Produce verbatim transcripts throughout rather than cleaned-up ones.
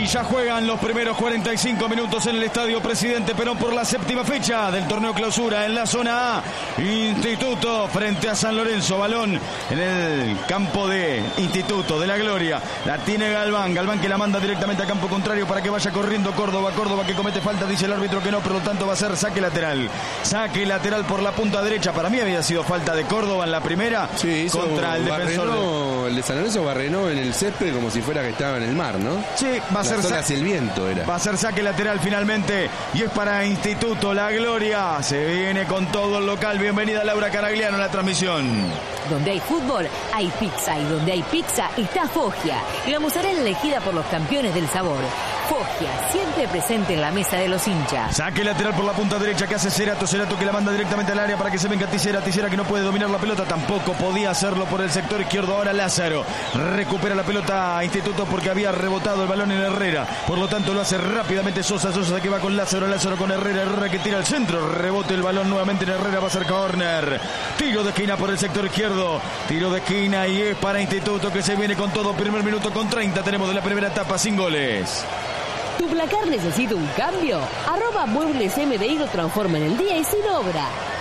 ya juegan los primeros cuarenta y cinco minutos en el Estadio Presidente Perón por la séptima fecha del torneo clausura en la zona A. Instituto frente a San Lorenzo. Balón en el campo de Instituto de la Gloria. La tiene Galván. Galván que la manda directamente a campo contrario para que vaya corriendo Córdoba. Córdoba que comete falta, dice el árbitro que no, por lo tanto va a ser saque lateral. Saque lateral por la punta derecha. Para mí había sido falta de Córdoba en la primera. Sí, contra el defensor. Barrenó, de... El de San Lorenzo barrenó en el césped como si fuera que estaba en el mar, ¿no? Sí, va a ser saque. El viento era. Va a ser saque lateral finalmente. Y es para Instituto La Gloria. Se viene con todo el local. Bienvenida Laura Caragliano a la transmisión. Donde hay fútbol, hay pizza. Y donde hay pizza, está Foggia. La mozzarella elegida por los campeones del sabor. Foggia, siempre presente en la mesa de los hinchas. Saque lateral por la punta derecha que hace Cerato. Cerato que la manda directamente al área para que se venga Tisera. Tisera que no puede dominar la pelota. Tampoco podía hacerlo por el sector izquierdo. Ahora Lázaro recupera la pelota a Instituto porque había rebotado el balón en Herrera. Por lo tanto lo hace rápidamente Sosa. Sosa que va con Lázaro. Lázaro con Herrera. Herrera que tira al centro. Rebote el balón nuevamente en Herrera. Va a ser córner. Tiro de esquina por el sector izquierdo. Tiro de esquina y es para Instituto que se viene con todo. Primer minuto con treinta tenemos de la primera etapa sin goles. ¿Tu placar necesita un cambio? Arroba Muebles M D I lo transforma en el día y sin obra.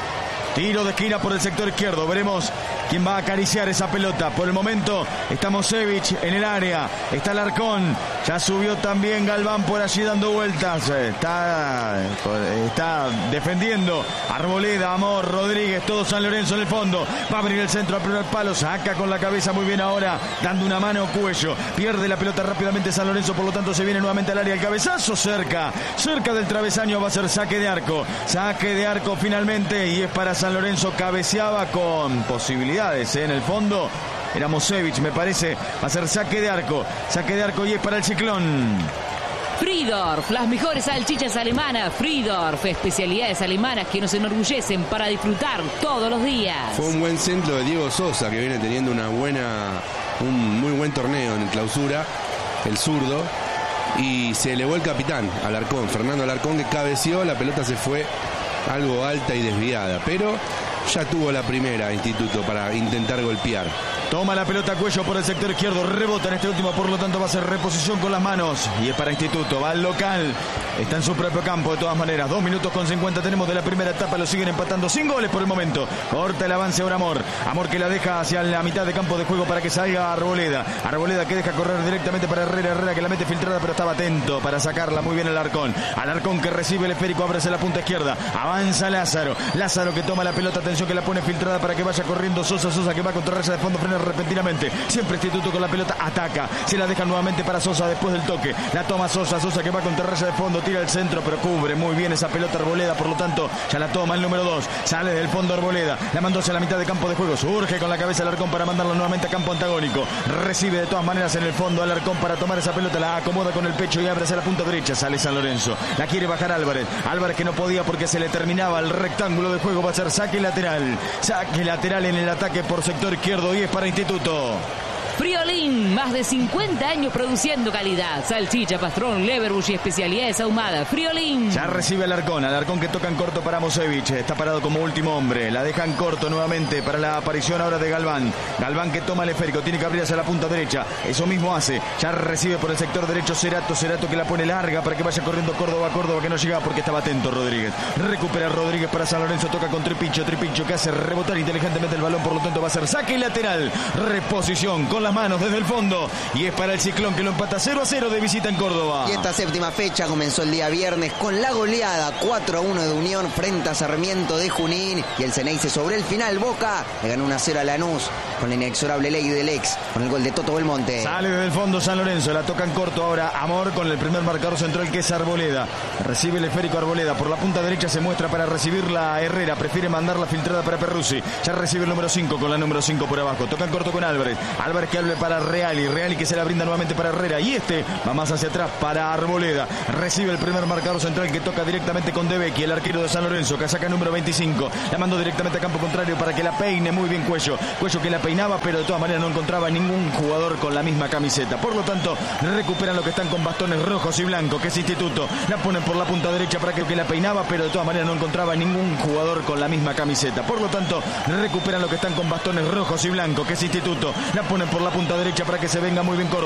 Tiro de esquina por el sector izquierdo. Veremos quién va a acariciar esa pelota. Por el momento está Mosevich en el área. Está Alarcón. Ya subió también Galván por allí dando vueltas. Está, está defendiendo Arboleda, Amor, Rodríguez, todo San Lorenzo en el fondo. Va a abrir el centro al primer palo. Saca con la cabeza muy bien ahora. Dando una mano Cuello. Pierde la pelota rápidamente San Lorenzo. Por lo tanto se viene nuevamente al área. El cabezazo cerca. Cerca del travesaño va a ser saque de arco. Saque de arco finalmente. Y es para San Lorenzo. Cabeceaba con posibilidades ¿eh? En el fondo. Era Mosevich, me parece. Va a ser saque de arco. Saque de arco y es para el Ciclón. Friedorf, las mejores salchichas alemanas. Friedorf, especialidades alemanas que nos enorgullecen para disfrutar todos los días. Fue un buen centro de Diego Sosa, que viene teniendo una buena, un muy buen torneo en clausura, el zurdo. Y se elevó el capitán, Alarcón, Fernando Alarcón, que cabeció. La pelota se fue algo alta y desviada, pero ya tuvo la primera Instituto para intentar golpear. Toma la pelota Cuello por el sector izquierdo. Rebota en este último, por lo tanto va a ser reposición con las manos. Y es para Instituto, va al local. Está en su propio campo de todas maneras. Dos minutos con cincuenta tenemos de la primera etapa. Lo siguen empatando sin goles por el momento. Corta el avance ahora Amor. Amor que la deja hacia la mitad de campo de juego para que salga Arboleda. Arboleda que deja correr directamente para Herrera. Herrera que la mete filtrada pero estaba atento para sacarla muy bien el Alarcón. Alarcón que recibe el esférico, abre hacia la punta izquierda. Avanza Lázaro. Lázaro que toma la pelota. Atención que la pone filtrada para que vaya corriendo Sosa. Sosa que va contra raya de fondo. Frena repentinamente. Siempre Instituto con la pelota. Ataca. Se la deja nuevamente para Sosa después del toque. La toma Sosa. Sosa que va contra raya de fondo. Tira el centro pero cubre muy bien esa pelota Arboleda. Por lo tanto ya la toma el número dos. Sale del fondo Arboleda. La mandó hacia la mitad de campo de juego. Surge con la cabeza Alarcón para mandarla nuevamente a campo antagónico. Recibe de todas maneras en el fondo Alarcón para tomar esa pelota. La acomoda con el pecho y abre hacia la punta derecha. Sale San Lorenzo. La quiere bajar Álvarez. Álvarez que no podía porque se le terminaba el rectángulo de juego. Va a ser saque lateral. Saque lateral en el ataque por sector izquierdo y es para Instituto. Friolín, más de cincuenta años produciendo calidad. Salchicha, pastrón, leverbush y especialidades ahumadas. Friolín. Ya recibe Alarcón. Alarcón que toca en corto para Mosevich. Está parado como último hombre. La deja en corto nuevamente para la aparición ahora de Galván. Galván que toma el esférico. Tiene que abrir hacia la punta derecha. Eso mismo hace. Ya recibe por el sector derecho Cerato. Cerato que la pone larga para que vaya corriendo Córdoba. Córdoba que no llega porque estaba atento Rodríguez. Recupera Rodríguez para San Lorenzo. Toca con Tripicho. Tripicho que hace rebotar inteligentemente el balón. Por lo tanto va a ser saque lateral. Reposición con las manos desde el fondo y es para el Ciclón que lo empata cero a cero de visita en Córdoba. Y esta séptima fecha comenzó el día viernes con la goleada cuatro a uno de Unión frente a Sarmiento de Junín y el Ceneice sobre el final. Boca le ganó uno a cero a Lanús con la inexorable ley del ex con el gol de Toto Belmonte. Sale desde el fondo San Lorenzo, la toca en corto ahora Amor con el primer marcador central que es Arboleda. Recibe el esférico Arboleda, por la punta derecha se muestra para recibirla a Herrera, prefiere mandarla filtrada para Perruzzi. Ya recibe el número cinco con la número cinco por abajo. Toca en corto con Álvarez. Álvarez que hable para Reali, Reali que se la brinda nuevamente para Herrera y este va más hacia atrás para Arboleda. Recibe el primer marcador central que toca directamente con De Vecchi, el arquero de San Lorenzo, que saca número veinticinco. La mandó directamente a campo contrario para que la peine muy bien Cuello. Cuello que la peinaba, pero de todas maneras no encontraba ningún jugador con la misma camiseta. Por lo tanto, recuperan los que están con bastones rojos y blancos, que es Instituto. La ponen por la punta derecha para que, que la peinaba, pero de todas maneras no encontraba ningún jugador con la misma camiseta. Por lo tanto, recuperan los que están con bastones rojos y blancos, que es Instituto. La ponen por la punta derecha para que se venga muy bien Córdoba.